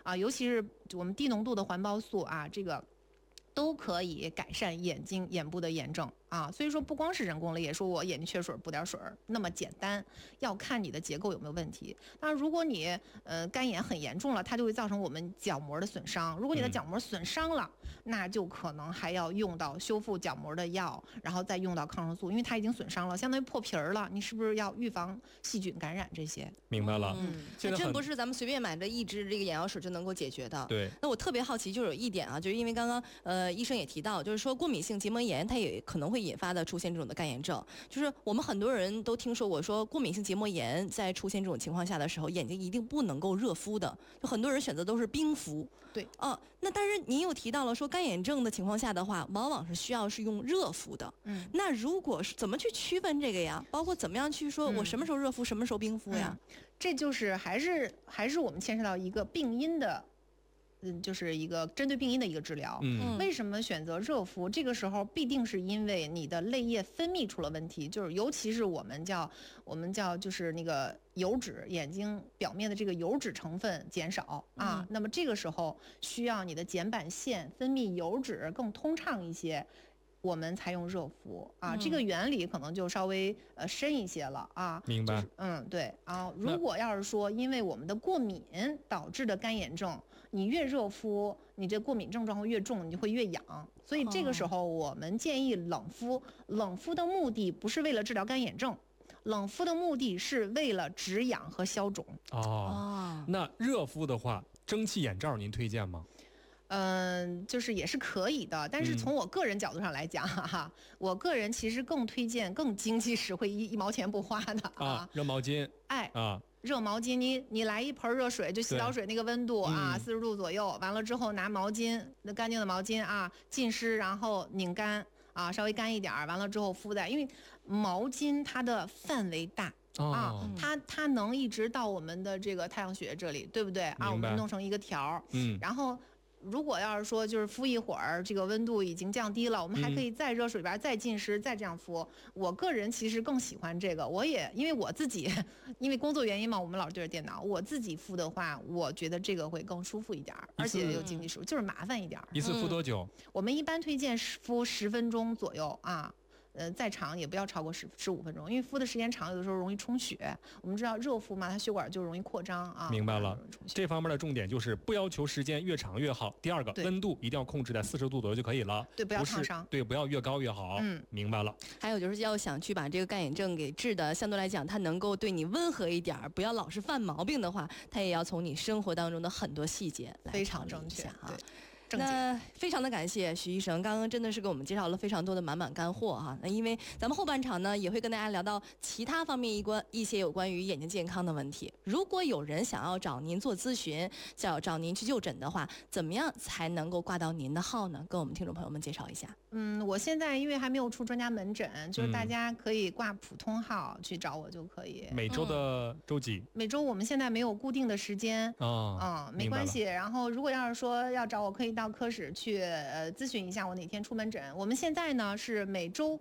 啊，尤其是我们低浓度的环孢素啊，这个都可以改善眼部的炎症啊。所以说不光是人工泪液，说我眼睛缺水补点水那么简单，要看你的结构有没有问题。当然如果你干眼很严重了，它就会造成我们角膜的损伤。如果你的角膜损伤了，那就可能还要用到修复角膜的药，然后再用到抗生素，因为它已经损伤了，相当于破皮了，你是不是要预防细菌感染这些？ 明白了。 还真不是咱们随便买的一支这个眼药水就能够解决的。 对。 那我特别好奇就有一点啊，就是因为刚刚医生也提到，就是说过敏性结膜炎它也可能会引发的出现这种的干眼症。就是我们很多人都听说过，说过敏性结膜炎在出现这种情况下的时候，眼睛一定不能够热敷的，就很多人选择都是冰敷。 对。 那但是您又提到了说干眼症的情况下的话，往往是需要是用热敷的。那如果是怎么去区分这个呀？包括怎么样去说我什么时候热敷，什么时候冰敷呀？ 这就是还是我们牵涉到一个病因的。就是一个针对病因的一个治疗。为什么选择热敷？这个时候必定是因为你的泪液分泌出了问题，就是尤其是我们叫就是那个油脂，眼睛表面的这个油脂成分减少啊。那么这个时候需要你的睑板腺分泌油脂更通畅一些，我们才用热敷啊。这个原理可能就稍微深一些了啊。 明白。 对啊。如果要是说因为我们的过敏导致的干眼症，你越热敷，你这过敏症状会越重，你就会越痒。所以这个时候我们建议冷敷。冷敷的目的不是为了治疗干眼症，冷敷的目的是为了止痒和消肿。 那热敷的话，蒸汽眼罩您推荐吗？ 就是也是可以的，但是从我个人角度上来讲，我个人其实更推荐更经济实惠、一毛钱不花的热毛巾。 热毛巾，你来一盆热水，就洗澡水那个温度啊，40度左右，完了之后拿毛巾，那干净的毛巾啊，浸湿，然后拧干啊，稍微干一点，完了之后敷在，因为毛巾它的范围大。它能一直到我们的这个太阳穴这里，对不对啊？我们弄成一个条，然后如果要是说就是敷一会儿，这个温度已经降低了，我们还可以在热水边再浸湿，再这样敷。我个人其实更喜欢这个，我也因为我自己因为工作原因嘛，我们老对着电脑，我自己敷的话，我觉得这个会更舒服一点，而且有经济实惠，就是麻烦一点。 一次敷多久？ 我们一般推荐敷10分钟左右啊。再长也不要超过15分钟，因为敷的时间长，有的时候容易充血。我们知道热敷嘛，它血管就容易扩张啊。 明白了，这方面的重点就是不要求时间越长越好。第二个，温度一定要控制在40度左右就可以了。 对，不要烫伤。 对，不要越高越好。明白了。 还有就是要想去把这个干眼症给治的，相对来讲它能够对你温和一点，不要老是犯毛病的话，它也要从你生活当中的很多细节来非常正确哈。那非常的感谢徐医生，刚刚真的是给我们介绍了非常多的满满干货哈。那因为咱们后半场呢也会跟大家聊到其他方面一些有关于眼睛健康的问题。如果有人想要找您做咨询，找您去就诊的话，怎么样才能够挂到您的号呢？跟我们听众朋友们介绍一下。 我现在因为还没有出专家门诊，就是大家可以挂普通号去找我就可以。 每周的周几？ 每周我们现在没有固定的时间没关系。然后如果要是说要找我，可以到科室去咨询一下我哪天出门诊。我们现在呢是每周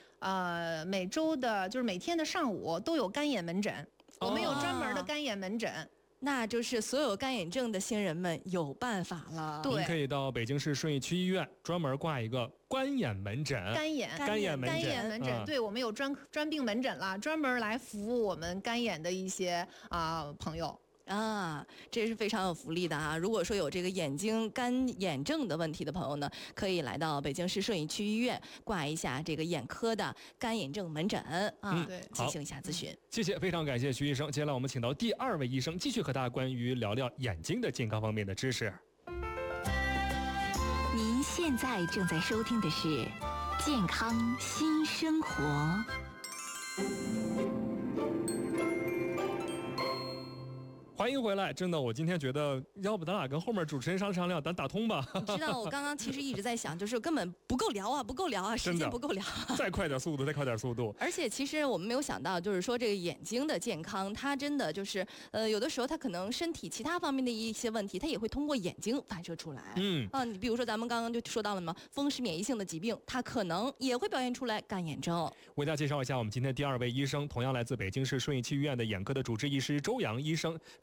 的就是每天的上午都有干眼门诊，我们有专门的干眼门诊。 那就是所有干眼症的新人们有办法了。 对， 您可以到北京市顺义区医院专门挂一个干眼门诊。 干眼门诊，对，我们有专病门诊了，专门来服务我们干眼的一些朋友。 这是非常有福利的啊！如果说有这个眼睛干眼症的问题的朋友呢，可以来到北京市顺义区医院挂一下这个眼科的干眼症门诊对， 进行一下咨询。 谢谢，非常感谢徐医生。接下来我们请到第2位医生，继续和大家关于聊聊眼睛的健康方面的知识。 您现在正在收听的是健康新生活。 欢迎回来，真的，我今天觉得，要不咱俩跟后面主持人商量，咱打通吧。 你知道，我刚刚其实一直在想，就是根本不够聊啊，时间不够聊。 再快点速度。 而且其实我们没有想到，就是说这个眼睛的健康，它真的就是，有的时候它可能身体其他方面的一些问题，它也会通过眼睛反射出来。你比如说咱们刚刚就说到了嘛，风湿免疫性的疾病，它可能也会表现出来干眼症。 为大家介绍一下我们今天第2位医生，同样来自北京市顺义区医院的眼科的主治医师周阳医生。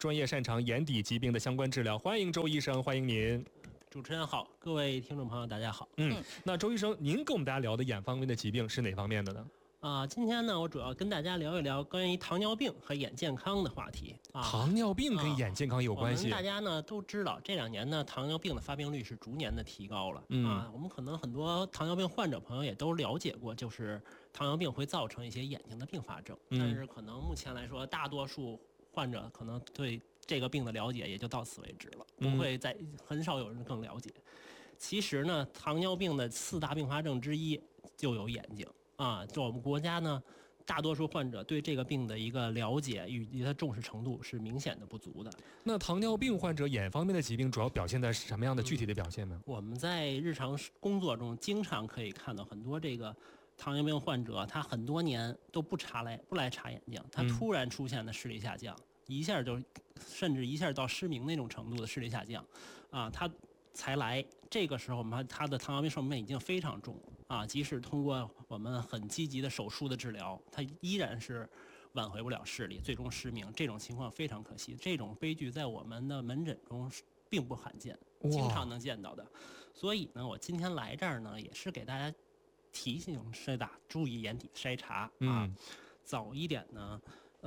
专业擅长眼底疾病的相关治疗。欢迎周医生，欢迎您。 主持人好，各位听众朋友大家好。 那周医生，您跟我们大家聊的眼方面的疾病是哪方面的呢？ 今天呢，我主要跟大家聊一聊关于糖尿病和眼健康的话题。 糖尿病跟眼健康有关系。 大家呢都知道，这2年呢，糖尿病的发病率是逐年的提高了。我们可能很多糖尿病患者朋友也都了解过，就是糖尿病会造成一些眼睛的并发症。但是可能目前来说，大多数患者可能对这个病的了解也就到此为止了，不会再很少有人更了解。其实呢，糖尿病的4大并发症之一就有眼睛。就我们国家呢，大多数患者对这个病的一个了解以及它重视程度是明显的不足的。 那糖尿病患者眼方面的疾病主要表现在什么样的具体的表现呢？ 我们在日常工作中经常可以看到很多这个糖尿病患者，他很多年都不来查眼睛，他突然出现的视力下降，甚至一下到失明那种程度的视力下降，他才来。这个时候他的糖尿病寿命已经非常重了即使通过我们很积极的手术的治疗，他依然是挽回不了视力，最终失明。这种情况非常可惜，这种悲剧在我们的门诊中并不罕见，经常能见到的。所以呢，我今天来这儿呢，也是给大家提醒注意眼底筛查早一点呢，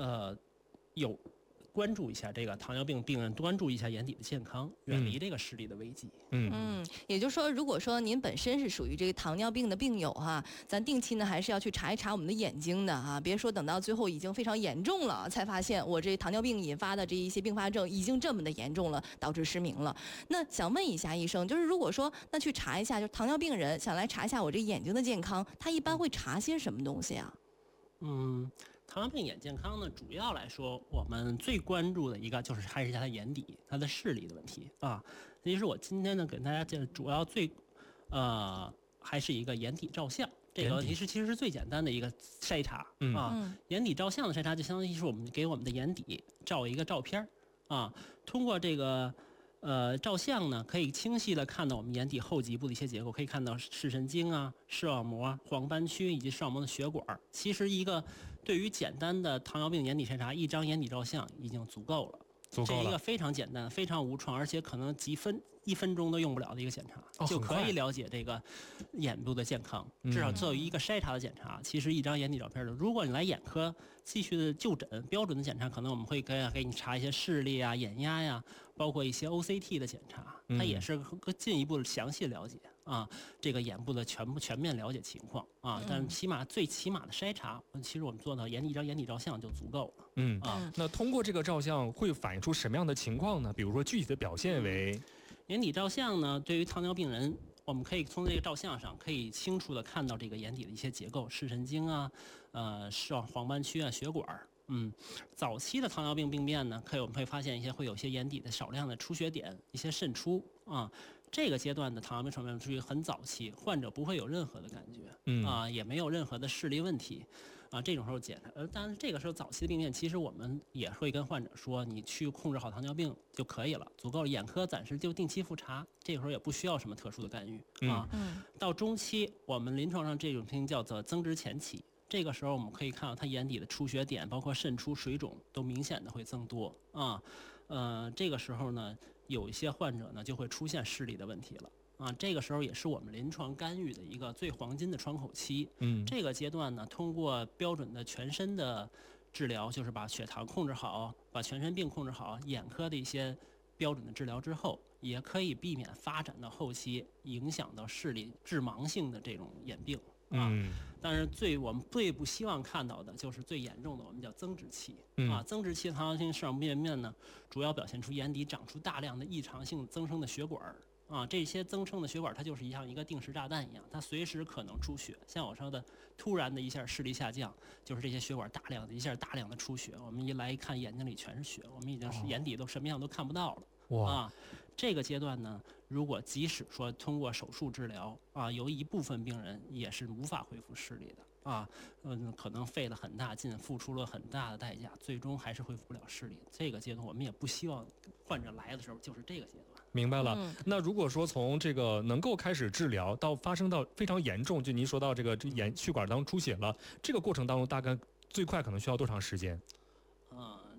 关注一下这个糖尿病病人，关注一下眼底的健康，远离这个视力的危机。 也就是说，如果说您本身是属于这个糖尿病的病友咱定期呢还是要去查一查我们的眼睛的别说等到最后已经非常严重了，才发现我这糖尿病引发的这一些并发症已经这么的严重了，导致失明了。那想问一下医生，就是如果说那去查一下，就是糖尿病人想来查一下我这眼睛的健康，他一般会查些什么东西啊？ 糖尿病眼健康呢，主要来说，我们最关注的一个就是还是一下他眼底、他的视力的问题其实我今天呢，给大家主要还是一个眼底照相这个问题，其实是最简单的一个筛查眼底照相的筛查就相当于是我们给我们的眼底照一个照片通过这个照相呢，可以清晰的看到我们眼底后极部的一些结构，可以看到视神经视网膜、黄斑区以及视网膜的血管。其实对于简单的糖尿病眼底筛查，一张眼底照相已经足够了。这是一个非常简单、非常无创，而且可能1分钟都用不了的一个检查，就可以了解这个眼部的健康。至少作为一个筛查的检查，其实一张眼底照片的，如果你来眼科继续的就诊，标准的检查，可能我们会给你查一些视力眼压包括一些 OCT 的检查，它也是进一步详细了解这个眼部的全面了解情况但最起码的筛查，其实我们做到一张眼底照相就足够了。 那通过这个照相会反映出什么样的情况呢？比如说具体的表现为眼底照相呢，对于糖尿病人，我们可以从这个照相上可以清楚的看到这个眼底的一些结构，视神经视黄斑区血管。早期的糖尿病病变呢，我们会发现会有一些眼底的少量的出血点，一些渗出这个阶段的糖尿病寿命属于很早期，患者不会有任何的感觉也没有任何的视力问题这种时候检查当然这个时候早期的病变，其实我们也会跟患者说，你去控制好糖尿病就可以了，足够了。眼科暂时就定期复查，这个时候也不需要什么特殊的干预到中期，我们临床上这种病叫做增殖前期，这个时候我们可以看到他眼底的出血点，包括渗出、水肿都明显的会增多这个时候呢，有一些患者呢就会出现视力的问题了这个时候也是我们临床干预的一个最黄金的窗口期这个阶段呢，通过标准的全身的治疗，就是把血糖控制好，把全身病控制好，眼科的一些标准的治疗之后，也可以避免发展到后期影响到视力致盲性的这种眼病但是我们最不希望看到的就是最严重的，我们叫增殖期增殖期糖尿病视网膜病变呢，主要表现出眼底长出大量的异常性增生的血管这些增生的血管，它就是像一个定时炸弹一样，它随时可能出血。像我说的，突然的一下视力下降，就是这些血管大量的出血。我们一看，眼睛里全是血，我们已经是眼底都什么样都看不到了这个阶段呢，如果即使说通过手术治疗有一部分病人也是无法恢复视力的可能费了很大劲，付出了很大的代价，最终还是恢复不了视力。这个阶段我们也不希望患者来的时候就是这个阶段。 明白了那如果说从这个能够开始治疗到发生到非常严重，就您说到这个血管当中出血了，这个过程当中大概最快可能需要多长时间？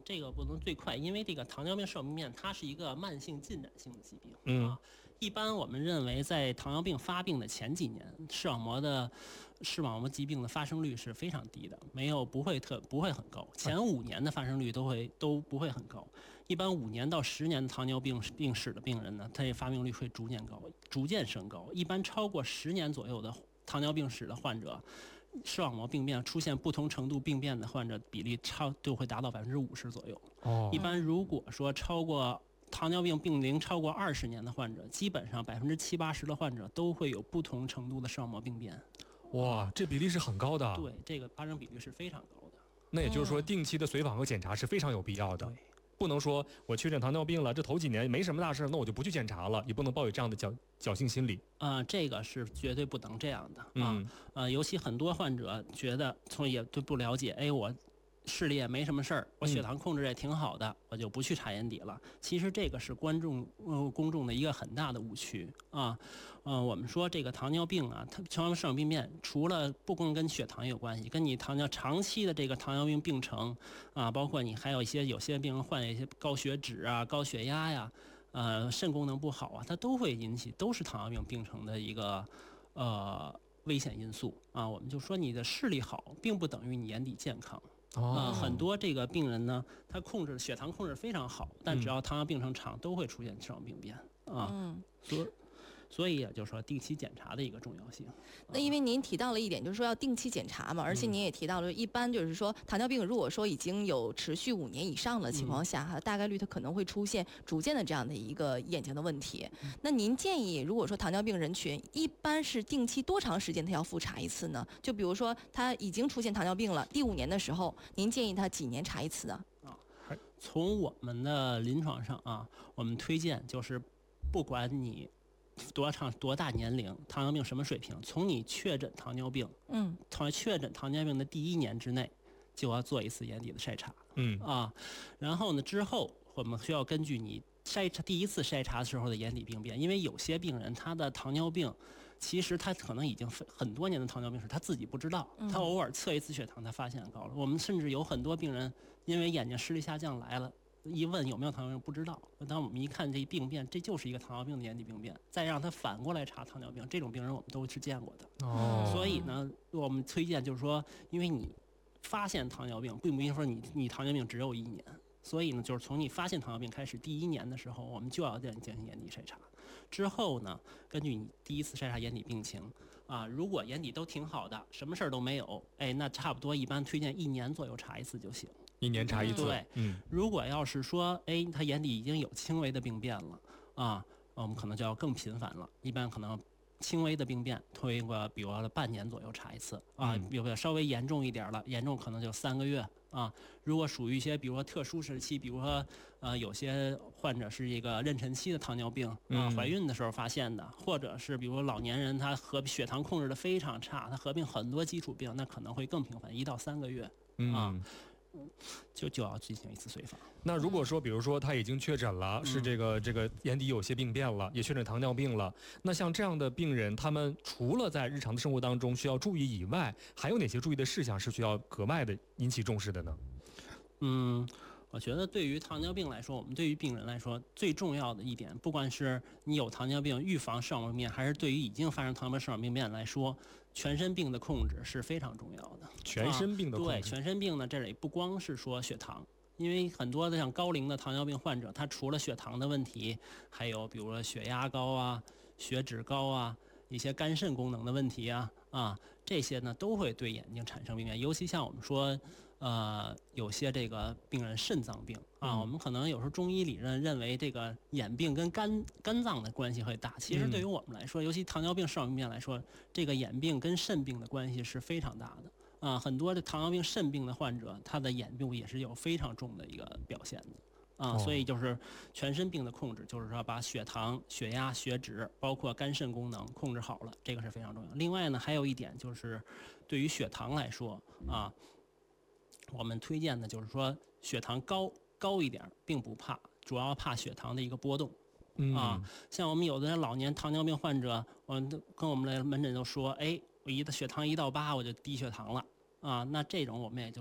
这个不能最快，因为这个糖尿病视网膜病变它是一个慢性进展性的疾病啊。一般我们认为，在糖尿病发病的前几年，视网膜疾病的发生率是非常低的，不会很高。前5年的发生率都不会很高。一般5年到10年的糖尿病病史的病人呢，他这发病率会逐渐升高。一般超过10年左右的糖尿病史的患者，视网膜病变出现不同程度病变的患者比例就会达到50%左右。一般如果说糖尿病病龄超过20年的患者，基本上70%-80%的患者都会有不同程度的视网膜病变。 哇，这比例是很高的。 对，这个发生比率是非常高的。 那也就是说，定期的随访和检查是非常有必要的。 对， 不能说我确诊糖尿病了，这头几年没什么大事，那我就不去检查了，也不能抱有这样的侥幸心理。 这个是绝对不能这样的尤其很多患者觉得也对不了解，我视力也没什么事儿，我血糖控制也挺好的，我就不去查眼底了。其实这个是公众的一个很大的误区啊。我们说这个糖尿病啊，它糖尿病视网膜病变除了不光跟血糖有关系，跟你长期的这个糖尿病病程啊，包括你还有些病人患一些高血脂啊、高血压呀、肾功能不好啊，它都会引起，都是糖尿病病程的一个危险因素啊。我们就说你的视力好，并不等于你眼底健康。很多这个病人呢，他血糖控制非常好，但只要糖尿病程长，都会出现视网膜病变啊。所以也就是说定期检查的一个重要性。 那因为您提到了一点，就是说要定期检查嘛，而且您也提到了，一般就是说糖尿病如果说已经有持续5年以上的情况下，大概率它可能会出现逐渐的这样的一个眼睛的问题。那您建议，如果说糖尿病人群一般是定期多长时间他要复查一次呢？就比如说他已经出现糖尿病了，第5年的时候，您建议他几年查一次呢？ 从我们的临床上啊，我们推荐就是不管你多大年龄，糖尿病什么水平，从你确诊糖尿病，确诊糖尿病的第1年之内，就要做一次眼底的筛查，然后呢之后我们需要根据你第一次筛查时候的眼底病变，因为有些病人他的糖尿病，其实他可能已经很多年的糖尿病史，他自己不知道，他偶尔测一次血糖，他发现高了。我们甚至有很多病人因为眼睛视力下降来了。一问有没有糖尿病不知道，当我们一看这病变，这就是一个糖尿病的眼底病变，再让他反过来查糖尿病，这种病人我们都是见过的。所以呢，我们推荐就是说，因为你发现糖尿病，并不是说你糖尿病只有1年，所以呢，就是从你发现糖尿病开始第1年的时候，我们就要进行眼底筛查。之后呢，根据你第一次筛查眼底病情啊，如果眼底都挺好的，什么事儿都没有，那差不多一般推荐1年左右查一次就行。 1年查一次。 对，如果要是说，他眼底已经有轻微的病变了啊，我们可能就要更频繁了。一般可能轻微的病变，推个比如说半年左右查一次啊，有稍微严重一点了，严重可能就3个月啊。如果属于一些比如说特殊时期，比如说有些患者是一个妊娠期的糖尿病啊，怀孕的时候发现的，或者是比如说老年人他血糖控制的非常差，他合并很多基础病，那可能会更频繁，1到3个月啊。就要进行一次随访。 那如果说，比如说他已经确诊了，是这个眼底有些病变了，也确诊糖尿病了，那像这样的病人，他们除了在日常的生活当中需要注意以外，还有哪些注意的事项是需要格外的引起重视的呢？ 我觉得对于糖尿病来说，我们对于病人来说最重要的一点，不管是你有糖尿病预防视网膜病变，还是对于已经发生糖尿病视网膜病变来说，全身病的控制是非常重要的。 全身病的控制， 对，全身病呢，这里不光是说血糖，因为很多的像高龄的糖尿病患者，他除了血糖的问题，还有比如说血压高啊、血脂高啊、一些肝肾功能的问题啊，这些呢都会对眼睛产生病变。尤其像我们说，有些这个病人肾脏病啊，我们可能有时候中医理论认为这个眼病跟肝脏的关系会大，其实对于我们来说，尤其糖尿病视网膜病变来说，这个眼病跟肾病的关系是非常大的。很多的糖尿病肾病的患者，他的眼病也是有非常重的一个表现的所以就是全身病的控制，就是说把血糖、血压、血脂，包括肝肾功能控制好了，这个是非常重要。另外呢，还有一点就是对于血糖来说我们推荐的就是说血糖高一点并不怕，主要怕血糖的一个波动像我们有的老年糖尿病患者，跟我们的门诊都说，我血糖1到8我就低血糖了那这种我们也就